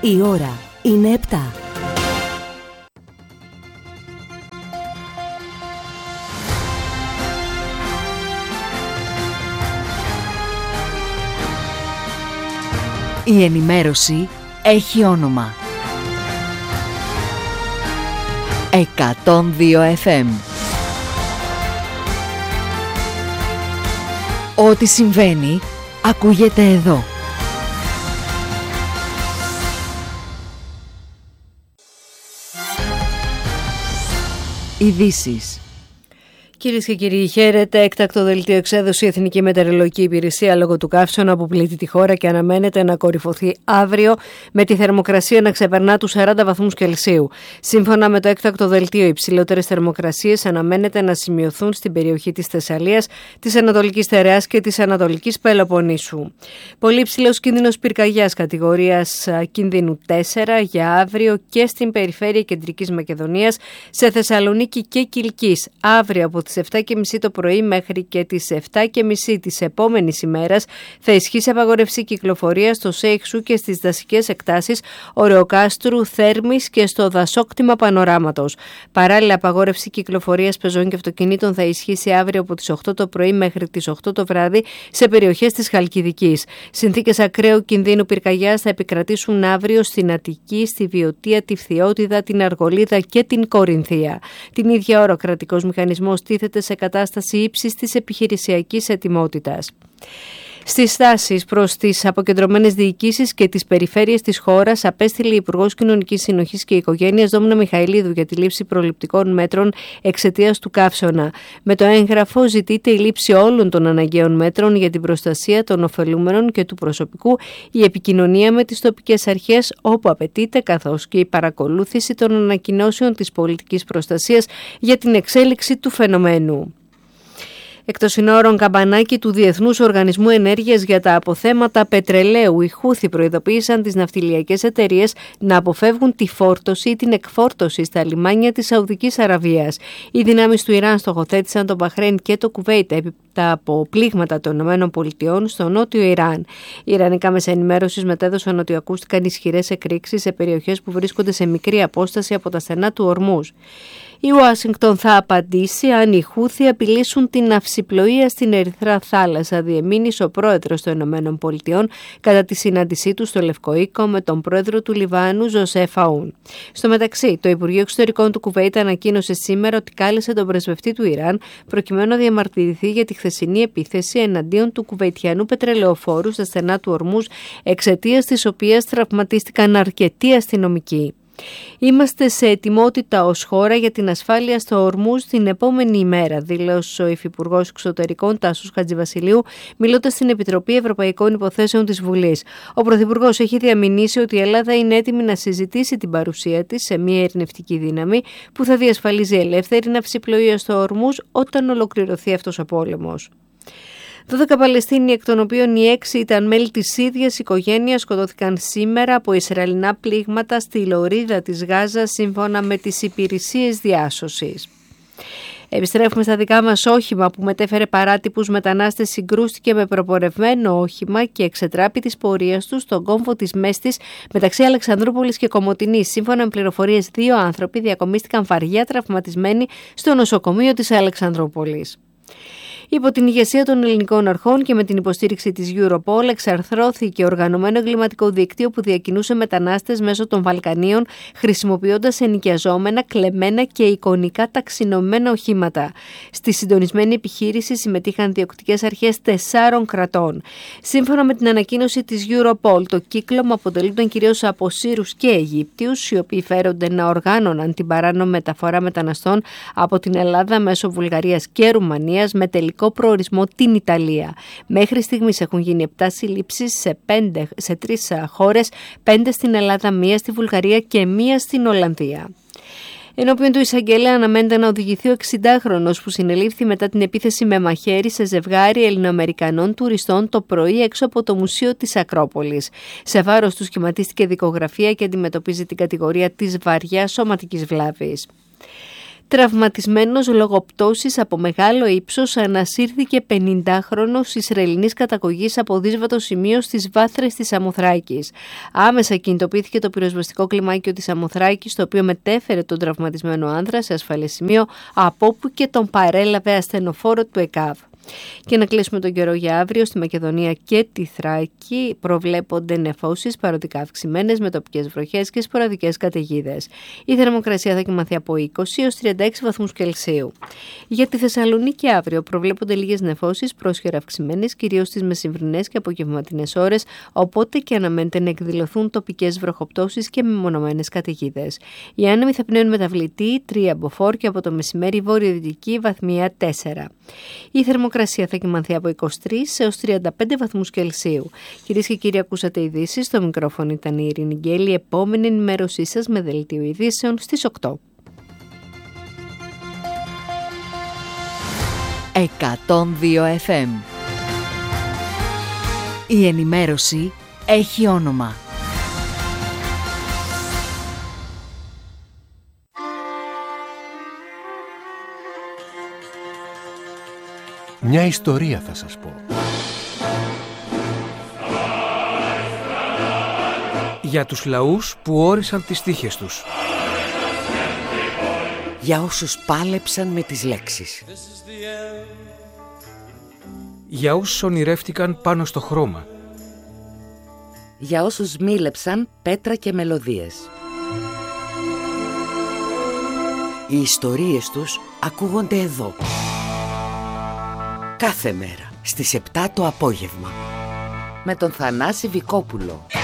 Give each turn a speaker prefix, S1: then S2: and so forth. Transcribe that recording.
S1: Η ώρα είναι 7. Η ενημέρωση έχει όνομα. 102 FM. Ό,τι συμβαίνει, ακούγεται εδώ. Ειδήσεις.
S2: Κυρίες και κύριοι, χαίρετε. Έκτακτο δελτίο εξέδωσε η Εθνική Μετεωρολογική Υπηρεσία λόγω του καύσωνα που πλήττει τη χώρα και αναμένεται να κορυφωθεί αύριο με τη θερμοκρασία να ξεπερνά τους 40 βαθμούς Κελσίου. Σύμφωνα με το έκτακτο δελτίο, οι υψηλότερες θερμοκρασίες αναμένεται να σημειωθούν στην περιοχή της Θεσσαλίας, της Ανατολικής Θεραιάς και της Ανατολικής Πελοποννήσου. Πολύ υψηλός κίνδυνος πυρκαγιάς κατηγορίας κινδύνου 4 για αύριο και στην περιφέρεια Κεντρικής Μακεδονίας, σε Θεσσαλονίκη και Κιλκής. Αύριο από τις 7.30 το πρωί μέχρι και τις 7.30 της επόμενης ημέρας θα ισχύσει απαγόρευση κυκλοφορίας στο Σέιχσου και στις δασικές εκτάσεις Ωρεοκάστρου, Θέρμης και στο δασόκτημα Πανοράματος. Παράλληλα, απαγόρευση κυκλοφορίας πεζών και αυτοκινήτων θα ισχύσει αύριο από τις 8 το πρωί μέχρι τις 8 το βράδυ σε περιοχές της Χαλκιδικής. Συνθήκες ακραίου κινδύνου πυρκαγιάς θα επικρατήσουν αύριο στην Αττική, στη Βιωτία, τη Φθιώτιδα, την Αργολίδα και την Κορινθία. Την ίδια ώρα ο κρατικός μηχανισμός τίθεται σε κατάσταση ύψης της επιχειρησιακής ετοιμότητας. Στις στάσεις προς τις αποκεντρωμένες διοικήσεις και τις περιφέρειες της χώρας απέστειλε η Υπουργός Κοινωνικής Συνοχής και Οικογένειας Δόμνα Μιχαηλίδου για τη λήψη προληπτικών μέτρων εξαιτίας του καύσωνα. Με το έγγραφο ζητείται η λήψη όλων των αναγκαίων μέτρων για την προστασία των ωφελούμενων και του προσωπικού, η επικοινωνία με τις τοπικές αρχές όπου απαιτείται, καθώς και η παρακολούθηση των ανακοινώσεων της πολιτικής προστασίας για την εξέλιξη του φαινομένου. Εκτός συνόρων καμπανάκι του Διεθνούς Οργανισμού Ενέργειας για τα αποθέματα πετρελαίου, οι Χούθι προειδοποίησαν τις ναυτιλιακές εταιρείες να αποφεύγουν τη φόρτωση ή την εκφόρτωση στα λιμάνια της Σαουδικής Αραβίας. Οι δυνάμεις του Ιράν στοχοθέτησαν το Μπαχρέιν και το Κουβέιτ έπειτα από πλήγματα των ΗΠΑ στο νότιο Ιράν. Οι ιρανικά μέσα ενημέρωσης μετέδωσαν ότι ακούστηκαν ισχυρές εκρήξεις σε περιοχές που βρίσκονται σε μικρή απόσταση από τα στενά του Ορμούζ. Η Ουάσιγκτον θα απαντήσει αν οι Χούθι απειλήσουν την ναυσιπλοεία στην Ερυθρά Θάλασσα, διεμήνυσε ο πρόεδρος των ΗΠΑ κατά τη συνάντησή του στο Λευκό Οίκο με τον πρόεδρο του Λιβάνου, Ζωσέφ Αούν. Στο μεταξύ, το Υπουργείο Εξωτερικών του Κουβέιτ ανακοίνωσε σήμερα ότι κάλεσε τον πρεσβευτή του Ιράν προκειμένου να διαμαρτυρηθεί για τη χθεσινή επίθεση εναντίον του κουβειτιανού πετρελαιοφόρου στα στενά του Ορμούζ, εξαιτίας της οποίας τραυματίστηκαν αρκετοί αστυνομικοί. Είμαστε σε ετοιμότητα ως χώρα για την ασφάλεια στο Ορμούζ την επόμενη ημέρα, δήλωσε ο Υφυπουργός Εξωτερικών Τάσος Χατζηβασιλείου, μιλώντας στην Επιτροπή Ευρωπαϊκών Υποθέσεων της Βουλής. Ο Πρωθυπουργός έχει διαμηνήσει ότι η Ελλάδα είναι έτοιμη να συζητήσει την παρουσία της σε μια ειρηνευτική δύναμη που θα διασφαλίζει ελεύθερη ναυσιπλοεία στο Ορμούζ όταν ολοκληρωθεί αυτός ο πόλεμος. 12 Παλαιστίνοι, εκ των οποίων οι 6 ήταν μέλη της ίδιας οικογένειας, σκοτώθηκαν σήμερα από ισραηλινά πλήγματα στη λωρίδα της Γάζας, σύμφωνα με τις υπηρεσίες διάσωσης. Επιστρέφουμε στα δικά μας. Όχημα που μετέφερε παράτυπους μετανάστες συγκρούστηκε με προπορευμένο όχημα και εξετράπη της πορείας του στον κόμβο της Μέστης μεταξύ Αλεξανδρούπολης και Κομοτηνής. Σύμφωνα με πληροφορίες, 2 άνθρωποι διακομίστηκαν βαριά τραυματισμένοι στο νοσοκομείο της Αλεξανδρούπολης. Υπό την ηγεσία των ελληνικών αρχών και με την υποστήριξη της Europol εξαρθρώθηκε οργανωμένο εγκληματικό δίκτυο που διακινούσε μετανάστες μέσω των Βαλκανίων, χρησιμοποιώντας ενοικιαζόμενα, κλεμμένα και εικονικά ταξινομημένα οχήματα. Στη συντονισμένη επιχείρηση συμμετείχαν διοκτικές αρχές 4 κρατών. Σύμφωνα με την ανακοίνωση της Europol, το κύκλωμα αποτελούνταν κυρίως από Σύρους και Αιγύπτιους, οι οποίοι φέρονται να οργάνωναν την παράνομη μεταφορά μεταναστών από την Ελλάδα μέσω Βουλγαρίας και Ρουμανίας με τελικό προορισμό την Ιταλία. Μέχρι στιγμής έχουν γίνει 7 συλλήψεις σε 3 χώρες, 5 στην Ελλάδα, 1 στη Βουλγαρία και 1 στην Ολλανδία. Ενώπιον του εισαγγελέα αναμένεται να οδηγηθεί ο 60χρονος που συνελήφθη μετά την επίθεση με μαχαίρι σε ζευγάρι Ελληνοαμερικανών τουριστών το πρωί έξω από το Μουσείο της Ακρόπολης. Σε βάρος του σχηματίστηκε δικογραφία και αντιμετωπίζει την κατηγορία της βαριάς σωματικής βλάβης. Τραυματισμένος λόγω πτώσης από μεγάλο ύψος ανασύρθηκε 50χρονος Ισραηλινής καταγωγής από δύσβατο σημείο στις βάθρες της Σαμοθράκης. Άμεσα κινητοποιήθηκε το πυροσβεστικό κλιμάκιο της Σαμοθράκης, το οποίο μετέφερε τον τραυματισμένο άνδρα σε ασφαλές σημείο, από όπου και τον παρέλαβε ασθενοφόρο του ΕΚΑΒ. Και να κλείσουμε τον καιρό για αύριο. Στη Μακεδονία και τη Θράκη προβλέπονται νεφώσεις παροδικά αυξημένες με τοπικές βροχές και σποραδικές καταιγίδες. Η θερμοκρασία θα κυμανθεί από 20 έως 36 βαθμούς Κελσίου. Για τη Θεσσαλονίκη αύριο προβλέπονται λίγες νεφώσεις πρόσχερα αυξημένες, κυρίως στις μεσημβρινές και απογευματινές ώρες, οπότε και αναμένεται να εκδηλωθούν τοπικές βροχοπτώσεις και μεμονωμένες καταιγίδες. Οι άνεμοι θα πνέουν μεταβλητή 3 μποφόρ και από το μεσημέρι βορειοδυτική βαθμία 4. Η θερμοκρασία θα κυμανθεί από 23 έως 35 βαθμούς Κελσίου. Κυρίες και κύριοι, ακούσατε ειδήσεις. Στο μικρόφωνο ήταν η Ειρήνη Γκέλη. Επόμενη ενημέρωσή σας με δελτίο ειδήσεων στις 8.
S1: 102 FM. Η ενημέρωση έχει όνομα.
S3: Μια ιστορία θα σας πω.
S4: Για τους λαούς που όρισαν τις τύχες τους.
S5: Για όσους πάλεψαν με τις λέξεις.
S4: Για όσους ονειρεύτηκαν πάνω στο χρώμα.
S5: Για όσους μίλεψαν πέτρα και μελωδίες. Οι ιστορίες τους ακούγονται εδώ. Κάθε μέρα στις 7 το απόγευμα. Με τον Θανάση Βικόπουλο.